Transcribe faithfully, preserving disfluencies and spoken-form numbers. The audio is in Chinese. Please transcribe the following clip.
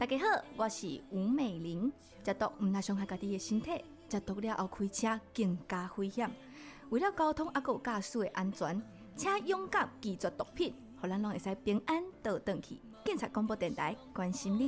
家好，我是吴美玲。食毒毋若伤害家己的身体，食毒了后开车更加危险。为了交通还有驾驶的安全，请勇敢拒绝毒品，互咱拢会使平安倒转去。警察广播电台关心你。